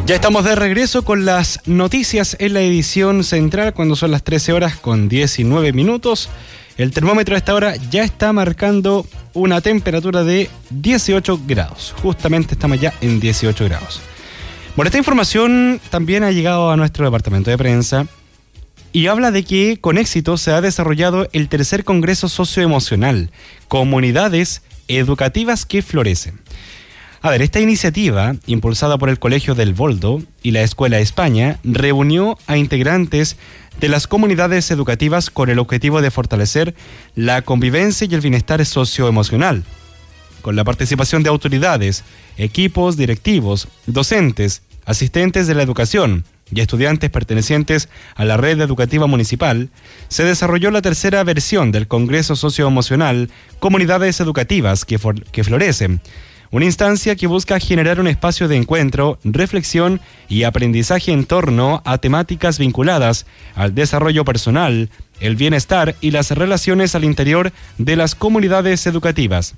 Ya estamos de regreso con las noticias en la edición central cuando son las 13 horas con 19 minutos. El termómetro a esta hora ya está marcando una temperatura de 18 grados. Justamente estamos ya en 18 grados. Bueno, esta información también ha llegado a nuestro departamento de prensa y habla de que con éxito se ha desarrollado el tercer Congreso Socioemocional, Comunidades Educativas que Florecen. A ver, esta iniciativa, impulsada por el Colegio del Boldo y la Escuela España, reunió a integrantes de las comunidades educativas con el objetivo de fortalecer la convivencia y el bienestar socioemocional, con la participación de autoridades, equipos directivos, docentes, asistentes de la educación y estudiantes pertenecientes a la red educativa municipal. Se desarrolló la tercera versión del Congreso Socioemocional Comunidades Educativas que Florecen, una instancia que busca generar un espacio de encuentro, reflexión y aprendizaje en torno a temáticas vinculadas al desarrollo personal, el bienestar y las relaciones al interior de las comunidades educativas.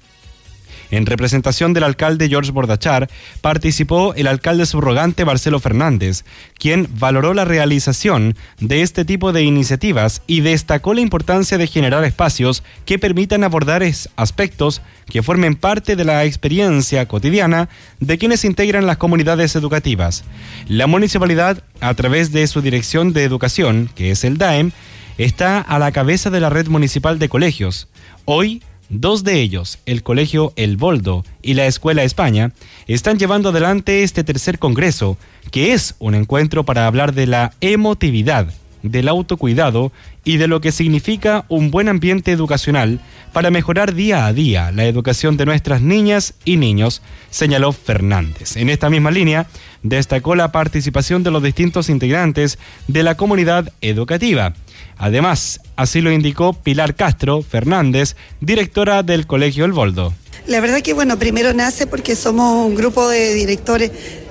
En representación del alcalde George Bordachar, participó el alcalde subrogante Marcelo Fernández, quien valoró la realización de este tipo de iniciativas y destacó la importancia de generar espacios que permitan abordar aspectos que formen parte de la experiencia cotidiana de quienes integran las comunidades educativas. La municipalidad, a través de su Dirección de Educación, que es el DAEM, está a la cabeza de la red municipal de colegios. Hoy, dos de ellos, el Colegio El Boldo y la Escuela España, están llevando adelante este tercer congreso, que es un encuentro para hablar de la emotividad, del autocuidado y de lo que significa un buen ambiente educacional para mejorar día a día la educación de nuestras niñas y niños, señaló Fernández. En esta misma línea, destacó la participación de los distintos integrantes de la comunidad educativa. Además, así lo indicó Pilar Castro Fernández, directora del Colegio El Boldo. La verdad que primero nace porque somos un grupo de directores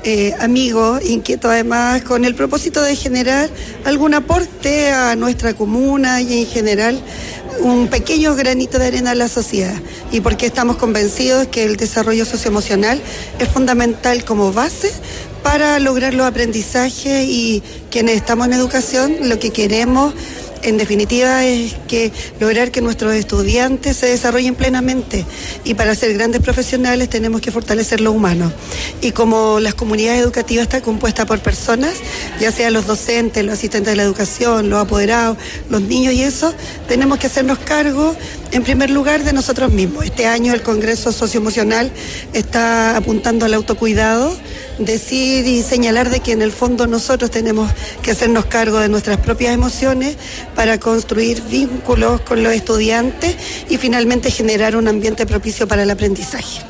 amigos, inquietos además, con el propósito de generar algún aporte a nuestra comuna y en general un pequeño granito de arena a la sociedad, y porque estamos convencidos que el desarrollo socioemocional es fundamental como base para lograr los aprendizajes, y quienes estamos en educación lo que queremos en definitiva es lograr que nuestros estudiantes se desarrollen plenamente, y para ser grandes profesionales tenemos que fortalecer lo humano, y como las comunidades educativas están compuestas por personas, ya sea los docentes, los asistentes de la educación, los apoderados, los niños y eso, tenemos que hacernos cargo en primer lugar de nosotros mismos. Este año el Congreso Socioemocional está apuntando al autocuidado, decir y señalar de que en el fondo nosotros tenemos que hacernos cargo de nuestras propias emociones para construir vínculos con los estudiantes y finalmente generar un ambiente propicio para el aprendizaje.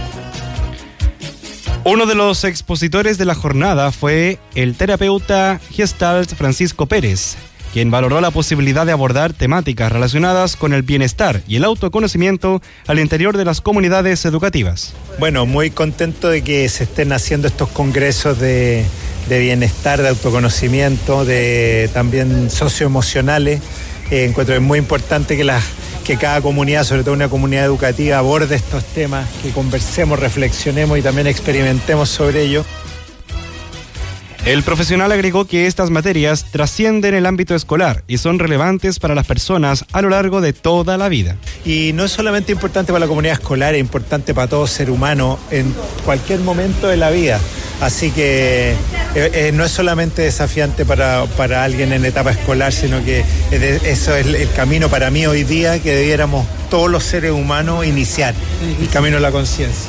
Uno de los expositores de la jornada fue el terapeuta Gestalt Francisco Pérez, quien valoró la posibilidad de abordar temáticas relacionadas con el bienestar y el autoconocimiento al interior de las comunidades educativas. Bueno, muy contento de que se estén haciendo estos congresos de bienestar, de autoconocimiento, de también socioemocionales. Encuentro que es muy importante que cada comunidad, sobre todo una comunidad educativa, aborde estos temas, que conversemos, reflexionemos y también experimentemos sobre ello. El profesional agregó que estas materias trascienden el ámbito escolar y son relevantes para las personas a lo largo de toda la vida. Y no es solamente importante para la comunidad escolar, es importante para todo ser humano en cualquier momento de la vida. Así que no es solamente desafiante para alguien en etapa escolar, sino que eso es el camino para mí hoy día que debiéramos todos los seres humanos iniciar, el camino de la conciencia.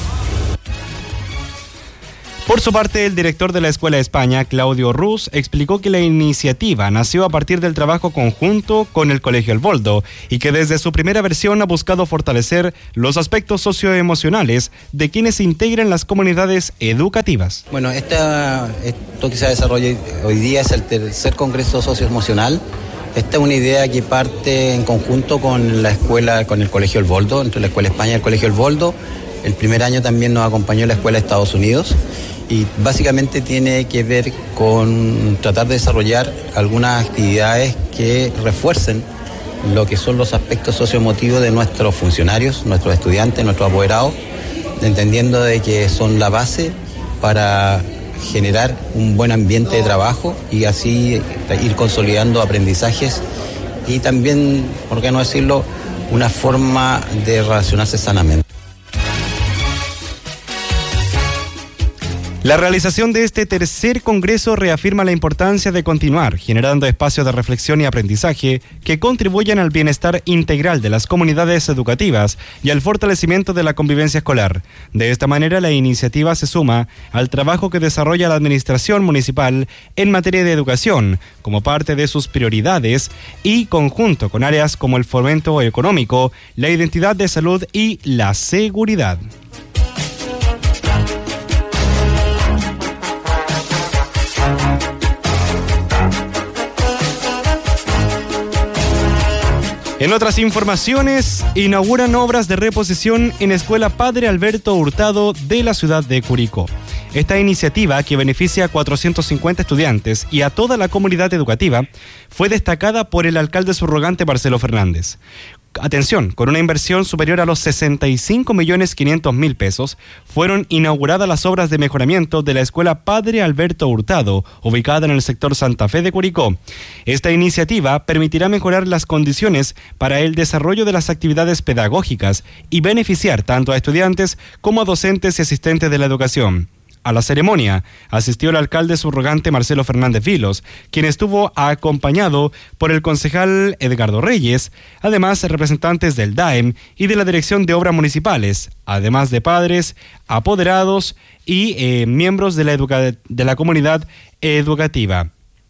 Por su parte, el director de la Escuela España, Claudio Ruz, explicó que la iniciativa nació a partir del trabajo conjunto con el Colegio El Boldo y que desde su primera versión ha buscado fortalecer los aspectos socioemocionales de quienes integran las comunidades educativas. Bueno, esto que se desarrolla hoy día es el tercer Congreso Socioemocional. Esta es una idea que parte en conjunto con la escuela, con el Colegio El Boldo, entre la Escuela España y el Colegio El Boldo. El primer año también nos acompañó la Escuela de Estados Unidos. Y básicamente tiene que ver con tratar de desarrollar algunas actividades que refuercen lo que son los aspectos socioemotivos de nuestros funcionarios, nuestros estudiantes, nuestros apoderados, entendiendo de que son la base para generar un buen ambiente de trabajo y así ir consolidando aprendizajes y también, por qué no decirlo, una forma de relacionarse sanamente. La realización de este tercer congreso reafirma la importancia de continuar generando espacios de reflexión y aprendizaje que contribuyan al bienestar integral de las comunidades educativas y al fortalecimiento de la convivencia escolar. De esta manera, la iniciativa se suma al trabajo que desarrolla la administración municipal en materia de educación, como parte de sus prioridades y conjunto con áreas como el fomento económico, la identidad de salud y la seguridad. En otras informaciones, inauguran obras de reposición en Escuela Padre Alberto Hurtado de la ciudad de Curicó. Esta iniciativa, que beneficia a 450 estudiantes y a toda la comunidad educativa, fue destacada por el alcalde subrogante Marcelo Fernández. Atención, con una inversión superior a los 65.500.000 pesos, fueron inauguradas las obras de mejoramiento de la Escuela Padre Alberto Hurtado, ubicada en el sector Santa Fe de Curicó. Esta iniciativa permitirá mejorar las condiciones para el desarrollo de las actividades pedagógicas y beneficiar tanto a estudiantes como a docentes y asistentes de la educación. A la ceremonia asistió el alcalde subrogante Marcelo Fernández Vilos, quien estuvo acompañado por el concejal Edgardo Reyes, además representantes del DAEM y de la Dirección de Obras Municipales, además de padres, apoderados y miembros de la comunidad educativa.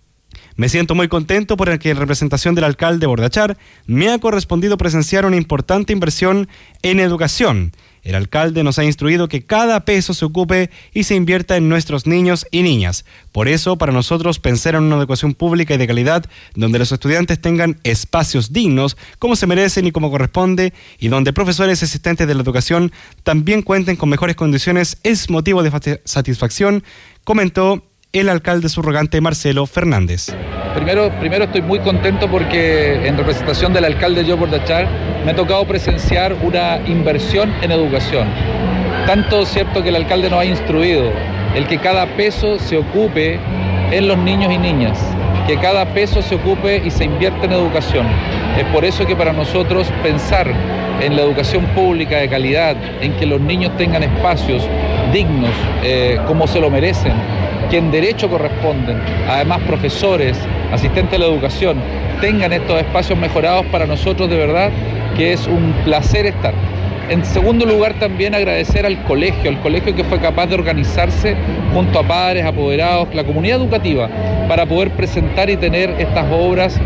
Me siento muy contento porque en representación del alcalde Bordachar me ha correspondido presenciar una importante inversión en educación. El alcalde nos ha instruido que cada peso se ocupe y se invierta en nuestros niños y niñas. Por eso, para nosotros, pensar en una educación pública y de calidad, donde los estudiantes tengan espacios dignos, como se merecen y como corresponde, y donde profesores y asistentes de la educación también cuenten con mejores condiciones, es motivo de satisfacción, comentó el alcalde subrogante Marcelo Fernández. Primero estoy muy contento porque en representación del alcalde Joe Bordachar me ha tocado presenciar una inversión en educación. Tanto cierto que el alcalde nos ha instruido el que cada peso se ocupe en los niños y niñas, que cada peso se ocupe y se invierta en educación. Es por eso que para nosotros pensar en la educación pública de calidad, en que los niños tengan espacios dignos como se lo merecen, que en derecho corresponden, además profesores, asistentes de la educación, tengan estos espacios mejorados, para nosotros de verdad que es un placer estar. En segundo lugar, también agradecer al colegio que fue capaz de organizarse junto a padres, apoderados, la comunidad educativa, para poder presentar y tener estas obras.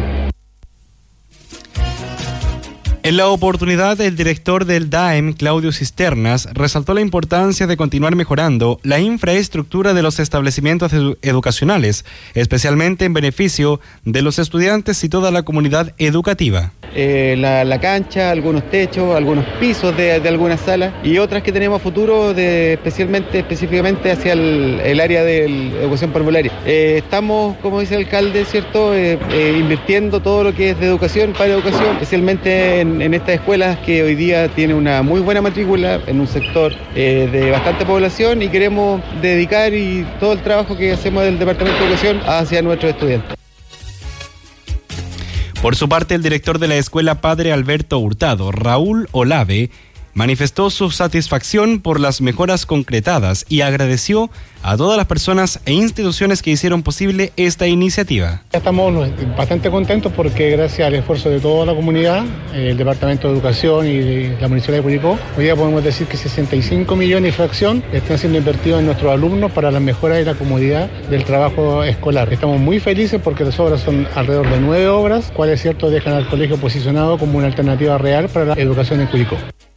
En la oportunidad, el director del DAEM, Claudio Cisternas, resaltó la importancia de continuar mejorando la infraestructura de los establecimientos educacionales, especialmente en beneficio de los estudiantes y toda la comunidad educativa. La cancha, algunos techos, algunos pisos de algunas salas y otras que tenemos a futuro, específicamente hacia el área de educación parvularia. Estamos, como dice el alcalde, ¿cierto?, invirtiendo todo lo que es de educación para educación, especialmente en estas escuelas que hoy día tienen una muy buena matrícula en un sector de bastante población, y queremos dedicar todo el trabajo que hacemos del Departamento de Educación hacia nuestros estudiantes. Por su parte, el director de la Escuela Padre Alberto Hurtado, Raúl Olave, manifestó su satisfacción por las mejoras concretadas y agradeció a todas las personas e instituciones que hicieron posible esta iniciativa. Estamos bastante contentos porque gracias al esfuerzo de toda la comunidad, el Departamento de Educación y de la Municipalidad de Curicó, hoy día podemos decir que 65 millones y fracción están siendo invertidos en nuestros alumnos para la mejora y la comodidad del trabajo escolar. Estamos muy felices porque las obras son alrededor de 9 obras, cuales cierto dejan al colegio posicionado como una alternativa real para la educación en Curicó.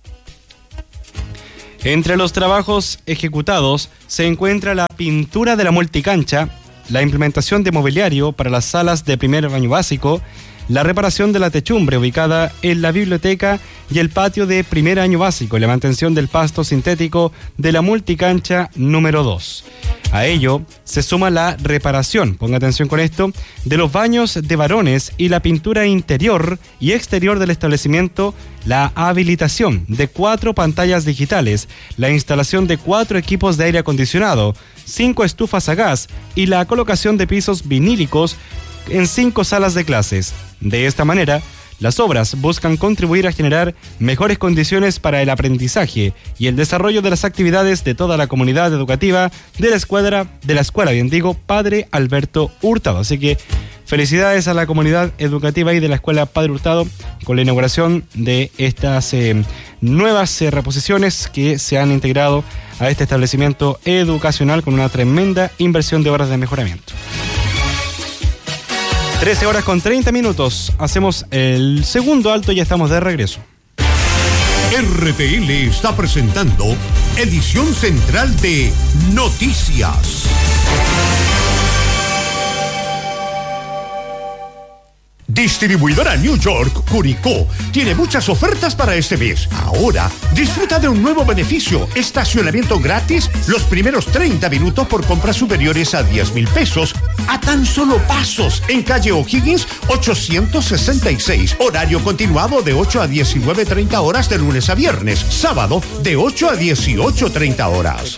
Entre los trabajos ejecutados se encuentra la pintura de la multicancha, la implementación de mobiliario para las salas de primer baño básico, la reparación de la techumbre ubicada en la biblioteca y el patio de primer año básico y la mantención del pasto sintético de la multicancha número 2. A ello se suma la reparación, ponga atención con esto, de los baños de varones y la pintura interior y exterior del establecimiento, la habilitación de 4 pantallas digitales, la instalación de 4 equipos de aire acondicionado, 5 estufas a gas y la colocación de pisos vinílicos en 5 salas de clases. De esta manera, las obras buscan contribuir a generar mejores condiciones para el aprendizaje y el desarrollo de las actividades de toda la comunidad educativa de la escuela, Padre Alberto Hurtado. Así que felicidades a la comunidad educativa y de la escuela Padre Hurtado con la inauguración de estas nuevas reposiciones que se han integrado a este establecimiento educacional con una tremenda inversión de horas de mejoramiento. 13 horas con 30 minutos. Hacemos el segundo alto y ya estamos de regreso. RTL está presentando edición central de Noticias. Distribuidora New York, Curicó, tiene muchas ofertas para este mes. Ahora, disfruta de un nuevo beneficio, estacionamiento gratis los primeros 30 minutos por compras superiores a 10,000 pesos, a tan solo pasos, en calle O'Higgins 866. Horario continuado de 8 a 19:30 horas de lunes a viernes, sábado de 8 a 18:30 horas.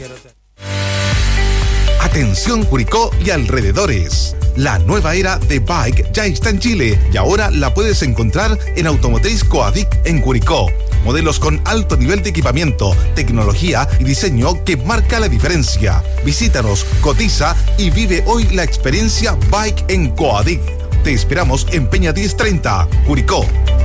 Atención Curicó y alrededores. La nueva era de Bike ya está en Chile y ahora la puedes encontrar en Automotriz Coadic en Curicó. Modelos con alto nivel de equipamiento, tecnología y diseño que marca la diferencia. Visítanos, cotiza y vive hoy la experiencia Bike en Coadic. Te esperamos en Peña 1030, Curicó.